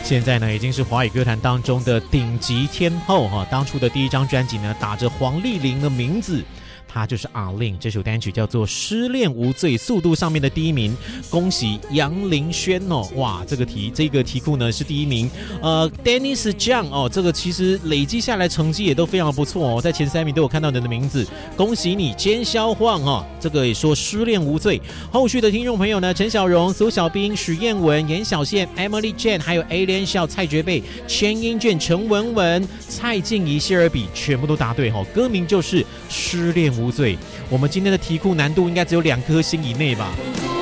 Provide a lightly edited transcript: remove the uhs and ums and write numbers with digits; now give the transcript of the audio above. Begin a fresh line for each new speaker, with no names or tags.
现在呢已经是华语歌坛当中的顶级天后哈。当初的第一张专辑呢打着黄丽玲的名字，她就是阿令，这首单曲叫做《失恋无罪》，速度上面的第一名，恭喜杨林轩哦！哇，这个题库呢是第一名。Dennis Jiang 哦，这个其实累积下来成绩也都非常不错哦，在前3名都有看到你的名字，恭喜你！兼销晃哦，这个也说失恋无罪。后续的听众朋友呢，陈小荣、苏小兵、许燕文、严小宪、Emily Jane， 还有 A 连笑、蔡觉贝、千英卷、陈文文、蔡静怡、谢尔比，全部都答对哦。歌名就是《失恋无罪》。我们今天的题库难度应该只有2颗星以内吧。